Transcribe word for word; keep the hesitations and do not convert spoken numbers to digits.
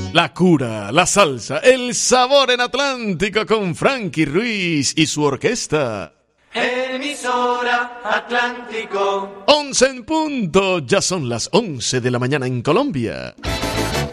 La cura, la salsa, el sabor en Atlántico con Frankie Ruiz y su orquesta. Emisora Atlántico. Once en punto, ya son las once de la mañana en Colombia.